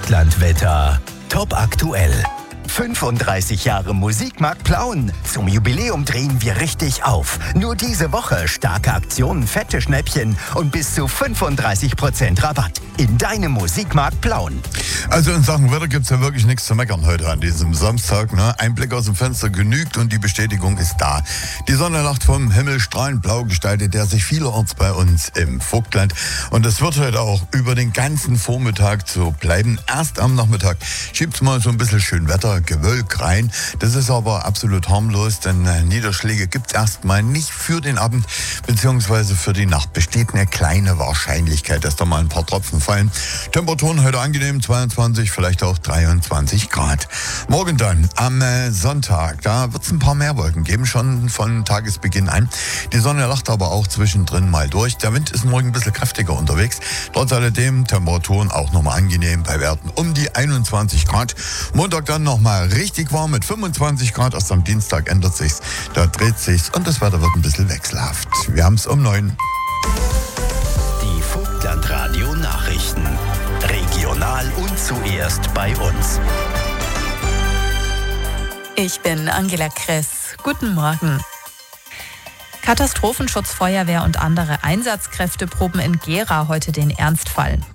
Vogtlandwetter. Top aktuell. 35 Jahre Musikmarkt Plauen. Zum Jubiläum drehen wir richtig auf. Nur diese Woche starke Aktionen, fette Schnäppchen und bis zu 35% Rabatt in deinem Musikmarkt Plauen. Also in Sachen Wetter gibt es ja wirklich nichts zu meckern heute an diesem Samstag. Ne? Ein Blick aus dem Fenster genügt und die Bestätigung ist da. Die Sonne lacht vom Himmel, strahlend blau gestaltet der sich vielerorts bei uns im Vogtland. Und es wird heute auch über den ganzen Vormittag so bleiben. Erst am Nachmittag schiebt es mal so ein bisschen schön Wetter, Gewölk rein. Das ist aber absolut harmlos, denn Niederschläge gibt es erstmal nicht für den Abend bzw. für die Nacht. Besteht eine kleine Wahrscheinlichkeit, dass da mal ein paar Tropfen fallen. Temperaturen heute angenehm, 22, vielleicht auch 23 Grad. Morgen dann am Sonntag, da wird es ein paar mehr Wolken geben, schon von Tagesbeginn an. Die Sonne lacht aber auch zwischendrin mal durch. Der Wind ist morgen ein bisschen kräftiger unterwegs. Trotz alledem Temperaturen auch nochmal angenehm bei Werten um die 21 Grad. Montag dann nochmal richtig warm mit 25 Grad. Erst am Dienstag ändert sich's, da dreht sich's und das Wetter wird ein bisschen wechselhaft. Wir haben's um 9. Die Vogtlandradio Nachrichten. Regional und zuerst bei uns. Ich bin Angela Kress. Guten Morgen. Katastrophenschutz, Feuerwehr und andere Einsatzkräfte proben in Gera heute den Ernstfall.